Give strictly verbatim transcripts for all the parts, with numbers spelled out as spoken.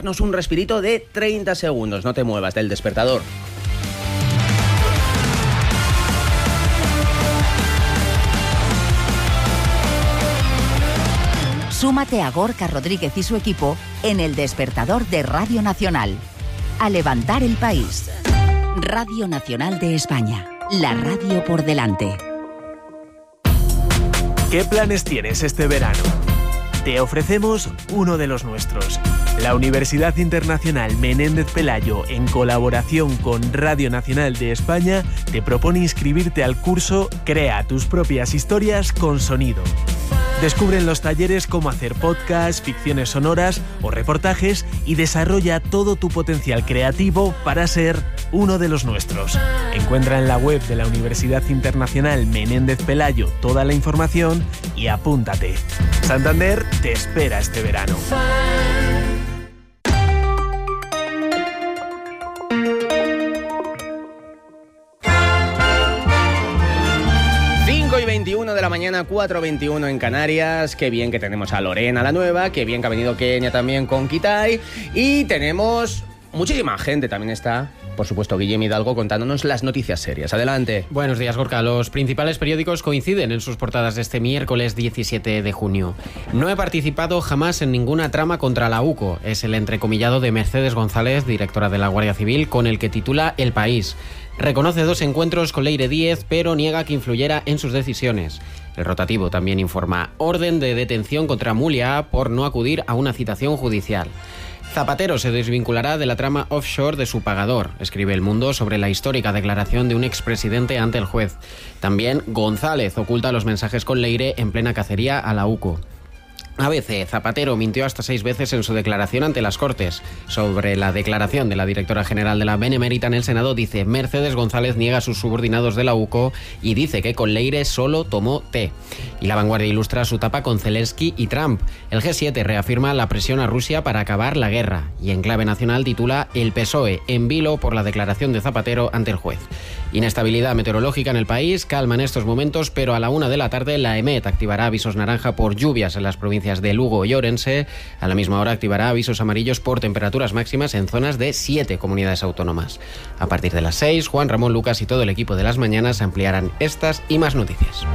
darnos un respirito de treinta segundos. No te muevas del despertador. Súmate a Gorka Rodríguez y su equipo en el despertador de Radio Nacional. A levantar el país. Radio Nacional de España. La radio por delante. ¿Qué planes tienes este verano? Te ofrecemos uno de los nuestros. La Universidad Internacional Menéndez Pelayo, en colaboración con Radio Nacional de España, te propone inscribirte al curso Crea tus propias historias con sonido. Descubre en los talleres cómo hacer podcasts, ficciones sonoras o reportajes y desarrolla todo tu potencial creativo para ser uno de los nuestros. Encuentra en la web de la Universidad Internacional Menéndez Pelayo toda la información y apúntate. Santander te espera este verano. veintiuno de la mañana, cuatro veintiuno en Canarias. Qué bien que tenemos a Lorena, la nueva. Qué bien que ha venido Kenia también con Kitai. Y tenemos muchísima gente. También está, por supuesto, Guillem Hidalgo contándonos las noticias serias. Adelante. Buenos días, Gorka. Los principales periódicos coinciden en sus portadas de este miércoles diecisiete de junio. No he participado jamás en ninguna trama contra la U C O. Es el entrecomillado de Mercedes González, directora de la Guardia Civil, con el que titula El País. Reconoce dos encuentros con Leire Díez, pero niega que influyera en sus decisiones. El rotativo también informa orden de detención contra Mulia por no acudir a una citación judicial. Zapatero se desvinculará de la trama offshore de su pagador, escribe El Mundo sobre la histórica declaración de un expresidente ante el juez. También González oculta los mensajes con Leire en plena cacería a la U C O. A B C, Zapatero mintió hasta seis veces en su declaración ante las Cortes. Sobre la declaración de la directora general de la Benemérita en el Senado, dice: Mercedes González niega a sus subordinados de la U C O y dice que con Leire solo tomó té. Y La Vanguardia ilustra su tapa con Zelensky y Trump. El G siete reafirma la presión a Rusia para acabar la guerra. Y en clave nacional titula: El P S O E en vilo por la declaración de Zapatero ante el juez. Inestabilidad meteorológica en el país, calma en estos momentos, pero a la una de la tarde la EMET activará avisos naranja por lluvias en las provincias de Lugo y Orense. A la misma hora activará avisos amarillos por temperaturas máximas en zonas de siete comunidades autónomas. A partir de las seis, Juan Ramón Lucas y todo el equipo de Las Mañanas ampliarán estas y más noticias.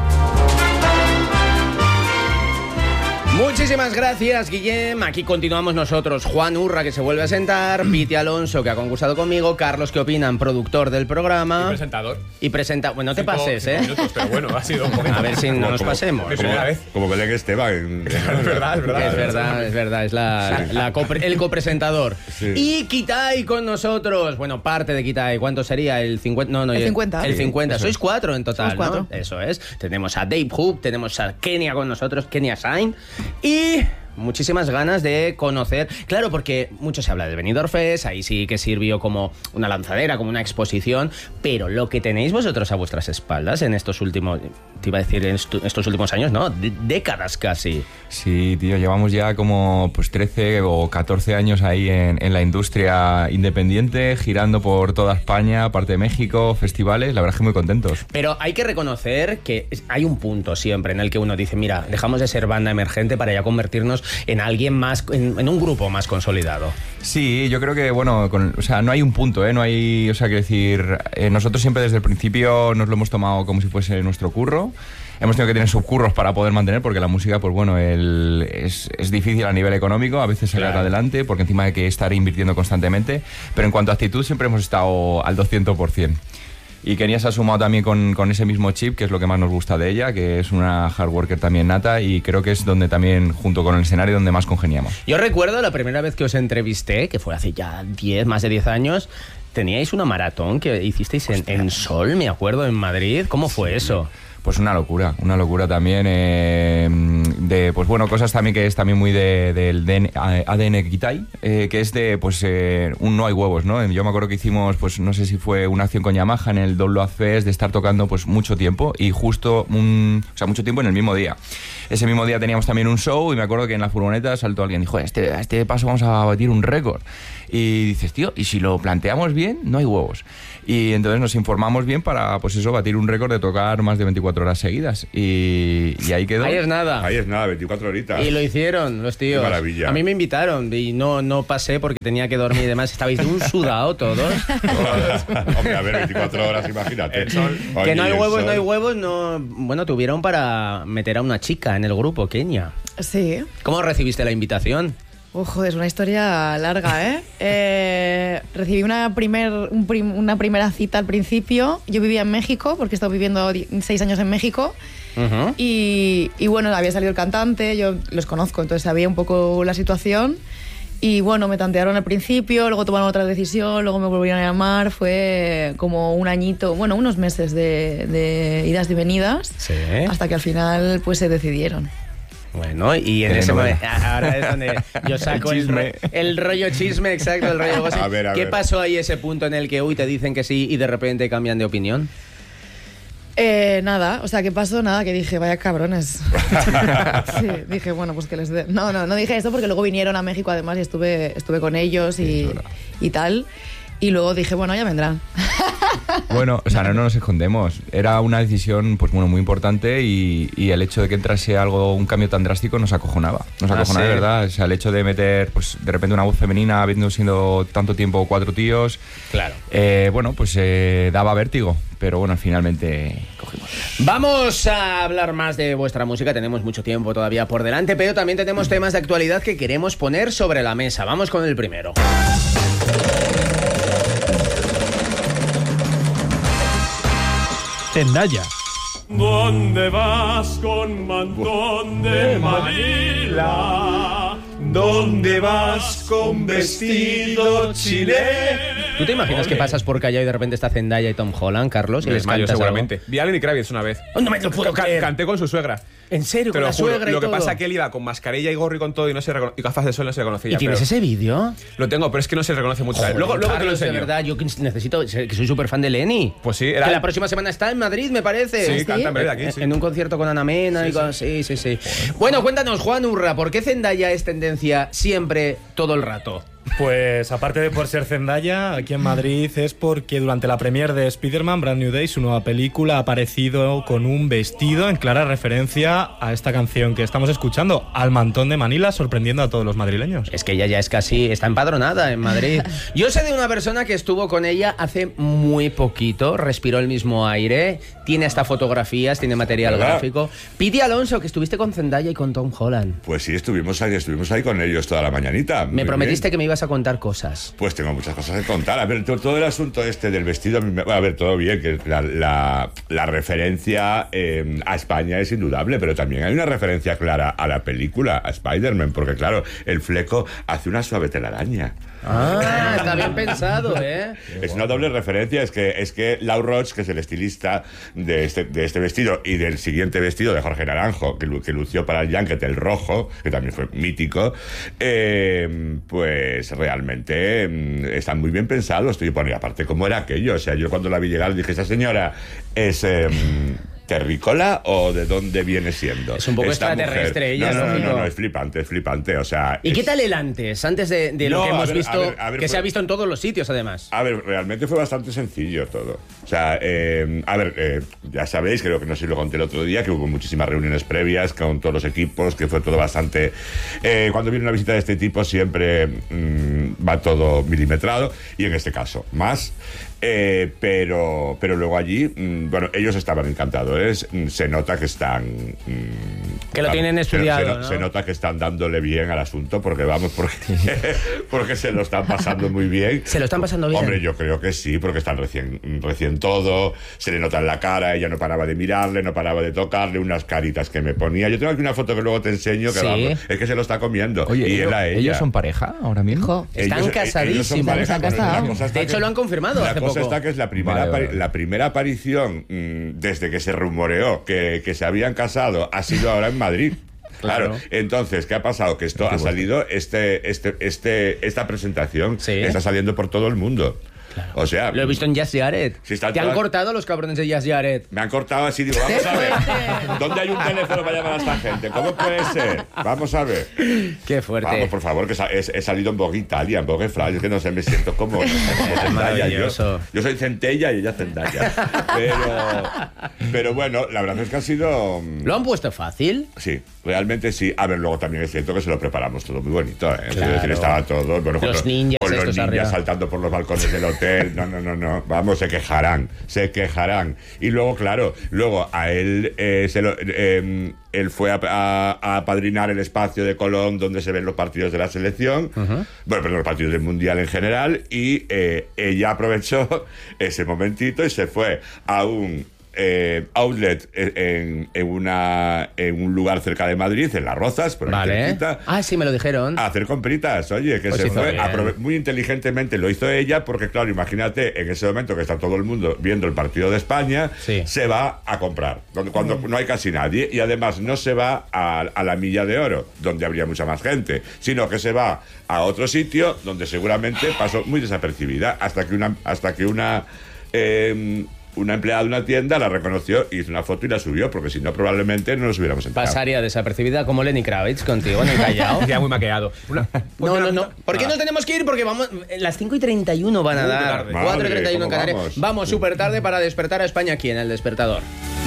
Muchísimas gracias, Guillem. Aquí continuamos nosotros. Juan Urra, que se vuelve a sentar. Piti Alonso, que ha concursado conmigo. Carlos, ¿qué opinan? Productor del programa. Y presentador. Y presenta... Bueno, no te cinco, pases, cinco ¿eh? minutos, pero bueno, ha sido un poquito. A ver si no nos como, pasemos. Mi primera vez. Como que le que Esteban. Es verdad, es verdad. Es verdad, es verdad. Es la, la copre, el copresentador. Sí. Y Kitai con nosotros. Bueno, parte de Kitai. ¿Cuánto sería? El cincuenta. No, no, El cincuenta. El cincuenta. Sí, Sois cuatro en total, Somos cuatro. ¿no? Eso es. Tenemos a Dave Hoop, tenemos a Kenia con nosotros, Kenia Sain. Y... muchísimas ganas de conocer, claro, porque mucho se habla del Benidorm Fest, ahí sí que sirvió como una lanzadera, como una exposición, pero lo que tenéis vosotros a vuestras espaldas en estos últimos, te iba a decir en estu- estos últimos años, no, D- décadas casi. Sí, tío, llevamos ya como pues trece o catorce años ahí en, en la industria independiente, girando por toda España, aparte de México, festivales, la verdad es que muy contentos. Pero hay que reconocer que hay un punto siempre en el que uno dice, mira, dejamos de ser banda emergente para ya convertirnos en alguien más, en, en un grupo más consolidado. Sí, yo creo que, bueno, con, o sea, no hay un punto, ¿eh? No hay, o sea, quiero decir, eh, nosotros siempre desde el principio nos lo hemos tomado como si fuese nuestro curro. Hemos tenido que tener subcurros para poder mantener, porque la música, pues bueno, el, es, es difícil a nivel económico, a veces sacar Claro. adelante, porque encima hay que estar invirtiendo constantemente, pero en cuanto a actitud siempre hemos estado al doscientos por ciento. Y Kenia se ha sumado también con, con ese mismo chip, que es lo que más nos gusta de ella, que es una hard worker también nata, y creo que es donde también, junto con el escenario, donde más congeniamos. Yo recuerdo la primera vez que os entrevisté, que fue hace ya diez, más de diez años, teníais una maratón que hicisteis en, en Sol, me acuerdo, en Madrid. ¿Cómo fue eso? Pues una locura, una locura también, eh, de, pues bueno, cosas también que es también muy de, del D N, A D N Kitai, eh, que es de, pues, eh, un no hay huevos, ¿no? Yo me acuerdo que hicimos, pues no sé si fue una acción con Yamaha en el Download Fest, de estar tocando pues mucho tiempo, y justo, un, o sea, mucho tiempo en el mismo día. Ese mismo día teníamos también un show, y me acuerdo que en la furgoneta saltó alguien y dijo, este, a este paso vamos a batir un récord. Y dices, tío, ¿y si lo planteamos bien? No hay huevos. Y entonces nos informamos bien para, pues eso, batir un récord de tocar más de veinticuatro horas seguidas. Y, y ahí quedó. Ahí es nada. Ahí es nada, veinticuatro horitas. Y lo hicieron los tíos. Qué maravilla. A mí me invitaron y no, no pasé porque tenía que dormir y demás. Estabais de un sudado todos. Hombre, a ver, veinticuatro horas, imagínate. El sol. Oye, Que no hay el huevos, sol. no hay huevos, no. Bueno, tuvieron para meter a una chica en el grupo, Kenia. Sí. ¿Cómo recibiste la invitación? Oh, joder, es una historia larga, ¿eh? eh recibí una, primer, un prim, una primera cita al principio. Yo vivía en México, porque he estado viviendo seis años en México. Uh-huh. y, y bueno, había salido el cantante, yo los conozco, entonces sabía un poco la situación. Y bueno, me tantearon al principio, luego tomaron otra decisión, luego me volvieron a llamar. Fue como un añito, bueno, unos meses de, de idas y venidas. Sí. Hasta que al final pues se decidieron. Bueno, y en Eh, ese no, momento, bueno. ahora es donde yo saco El el, chisme. ro- el rollo chisme, exacto, el rollo gossip. A ver, a ¿Qué ver. pasó ahí ese punto en el que, uy, te dicen que sí y de repente cambian de opinión? Eh, nada, o sea, ¿qué pasó? Nada, que dije, vaya cabrones. Sí, dije, bueno, pues que les dé. No, no, no dije esto porque luego vinieron a México además y estuve, estuve con ellos y, y tal. Y luego dije, bueno, ya vendrán. Bueno, o sea, no, no nos escondemos. Era una decisión, pues bueno, muy importante y, y el hecho de que entrase algo, un cambio tan drástico nos acojonaba. Nos Ah, acojonaba ¿sí? de verdad. O sea, el hecho de meter, pues de repente una voz femenina, habiendo sido tanto tiempo cuatro tíos. Claro. Eh, bueno, pues eh, daba vértigo. Pero bueno, finalmente cogimos. Vamos a hablar más de vuestra música, tenemos mucho tiempo todavía por delante, pero también tenemos temas de actualidad que queremos poner sobre la mesa. Vamos con el primero. Zendaya. ¿Dónde vas con mantón de Manila? ¿Dónde vas con vestido chileno? ¿Tú te imaginas que pasas por Callao y de repente está Zendaya y Tom Holland, Carlos? Y Me les desmayo, cantas seguramente. algo? Vi a Lenny Kravitz una vez. Oh, no me lo puedo Ca- creer. Canté con su suegra. ¿En serio? Te ¿Con lo la juro. suegra y Lo que todo? pasa es que él iba con mascarilla y gorro y con todo y no se recono- y gafas de sol no se reconocía. ¿Y tienes pero- ese vídeo? Lo tengo, pero es que no se reconoce mucho. Joder, luego luego te lo Carlos, de enseño. verdad, yo que necesito, que soy súper fan de Lenny. Pues sí, era- Que la próxima semana está en Madrid, me parece. Sí, ¿Sí? canta en breve aquí, sí. En un concierto con Ana Mena y cosas. Sí, sí, sí. Bueno, cuéntanos, Juan Urra, ¿por qué Zendaya es tendencia siempre, todo el rato? Pues aparte de por ser Zendaya, aquí en Madrid es porque durante la premiere de Spider-Man Brand New Day, su nueva película, ha aparecido con un vestido en clara referencia a esta canción que estamos escuchando, Al Mantón de Manila, sorprendiendo a todos los madrileños. Es que ella ya es casi, está empadronada en Madrid. Yo sé de una persona que estuvo con ella hace muy poquito, respiró el mismo aire, tiene hasta fotografías, tiene material ¿Verdad? gráfico. Piti Alonso, que estuviste con Zendaya y con Tom Holland. Pues sí, estuvimos ahí, estuvimos ahí con ellos toda la mañanita. Me Muy prometiste bien. que me ibas a contar cosas. Pues tengo muchas cosas que contar. A ver, to- todo el asunto este del vestido, a mí me- a ver, todo bien, que la, la, la referencia eh, a España es indudable, pero también hay una referencia clara a la película, a Spider-Man, porque claro, el fleco hace una suave telaraña. Ah, está bien pensado, ¿eh? Es una doble referencia, es que, es que Lau Roch, que es el estilista de este, de este vestido y del siguiente vestido de Jorge Naranjo, que, lu- que lució para el Junket, el rojo, que también fue mítico, eh, pues realmente mm, están muy bien pensados. Y bueno, y aparte, ¿cómo era aquello? O sea, yo cuando la vi llegar dije, ¿esa señora es... eh, ¿terrícola o de dónde viene siendo? Es un poco esta extraterrestre mujer? ella, no, no, no, lógico. no, no, es flipante, es flipante, o sea... ¿Y qué es- tal el antes? Antes de, de lo No, que a hemos ver, visto, a ver, a ver, que se fue- ha visto en todos los sitios, además. A ver, realmente fue bastante sencillo todo. O sea, eh, a ver, eh, ya sabéis, creo que no sé si lo conté el otro día, que hubo muchísimas reuniones previas con todos los equipos, que fue todo bastante... Eh, cuando viene una visita de este tipo siempre mm, va todo milimetrado, y en este caso más. Eh, pero, pero luego allí, mm, bueno, ellos estaban encantados. Mm, se nota que están... mm, Que lo tienen se- estudiado, Se, ¿no? se nota que están dándole bien al asunto, porque vamos, porque, porque se lo están pasando muy bien. ¿Se lo están pasando bien? Hombre, yo creo que sí, porque están recién, recién todo, se le nota en la cara, ella no paraba de mirarle, no paraba de tocarle, unas caritas que me ponía. Yo tengo aquí una foto que luego te enseño, que Sí. vamos, es que se lo está comiendo. Oye, y él ellos, a ella. ¿ellos son pareja ahora mismo? Jo. Están Ellos- casadísimos. ellos son pareja, Están pero la casados. cosa está De hecho, que- lo han confirmado La hace cosa poco. está que es la primera, Vale, vale, apari- vale. la primera aparición mm, desde que se rumoreó que, que se habían casado ha sido ahora en Madrid. Claro. Claro. Entonces, ¿qué ha pasado? Que esto ha salido, este, este, este, esta presentación Sí. está saliendo por todo el mundo. O sea... Lo he visto en Jazz Jared. Si están Te han todas- cortado los cabrones de Jazz Jared. Me han cortado así, digo, vamos a ver. ¿Dónde hay un teléfono para llamar a esta gente? ¿Cómo puede ser? Vamos a ver. Qué fuerte. Vamos, por favor, que sa- he, he salido en Vogue Italia, en Vogue France. Es que no sé, me siento como, como Zendaya. Yo, maravilloso. yo soy Centella y ella Zendaya. Pero, pero bueno, la verdad es que ha sido... mm, ¿Lo han puesto fácil? Sí, realmente sí. A ver, luego también es cierto que se lo preparamos todo muy bonito, ¿eh? Claro. Es decir, estaba todo... Bueno, con Los ninjas con los estos ninjas arriba. saltando por los balcones del hotel. No, no, no, no. Vamos, se quejarán. Se quejarán. Y luego, claro, luego a él eh, se lo... eh, él fue a, a- a apadrinar el espacio de Colón donde se ven los partidos de la selección, bueno, pero los partidos del Mundial en general, y eh, ella aprovechó ese momentito y se fue a un eh, outlet en, en, una, en un lugar cerca de Madrid, en Las Rozas, por ahí Vale. cerquita, Ah, sí, me lo dijeron. a hacer compritas, oye, que Pues se hizo fue bien. aprove- muy inteligentemente lo hizo ella, porque claro, imagínate, en ese momento que está todo el mundo viendo el partido de España, Sí. se va a comprar, cuando, cuando no hay casi nadie, y además no se va a, a la Milla de Oro, donde habría mucha más gente, sino que se va a otro sitio donde seguramente pasó muy desapercibida, hasta que una, hasta que una eh, una empleada de una tienda la reconoció, hizo una foto y la subió, porque si no probablemente no nos hubiéramos enterado. Pasaría desapercibida como Lenny Kravitz contigo en el Callao. Ya muy maqueado. Una- No, no, no. ¿Por qué Ah. nos tenemos que ir? Porque vamos. Las cinco y treinta y uno van a Muy dar. tarde. cuatro y treinta y uno en Madre, Canarias. ¿cómo Vamos, vamos? súper tarde para despertar a España aquí en el despertador.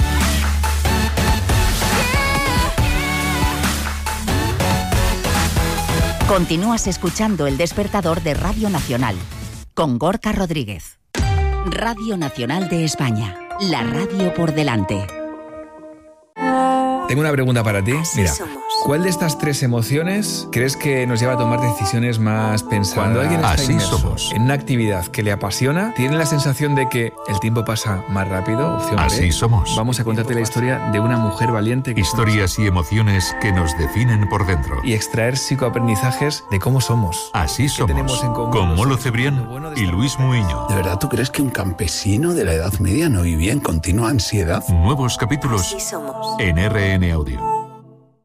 Continúas escuchando El Despertador de Radio Nacional con Gorka Rodríguez. Radio Nacional de España, la radio por delante. Tengo una pregunta para ti. Mira, ¿cuál de estas tres emociones crees que nos lleva a tomar decisiones más pensadas? Cuando alguien está Así inmerso somos. en una actividad que le apasiona, tiene la sensación de que el tiempo pasa más rápido. Opción B. Así somos. Vamos a contarte la historia de una mujer valiente que Historias y emociones que nos definen por dentro. y extraer psicoaprendizajes de cómo somos. Así somos. tenemos en común Con los Molo seres Cebrián humanos? Lo bueno de y estar Luis Muiño. ¿De verdad tú crees que un campesino de la Edad Media no vivía en continua ansiedad? Nuevos capítulos en R N Audio.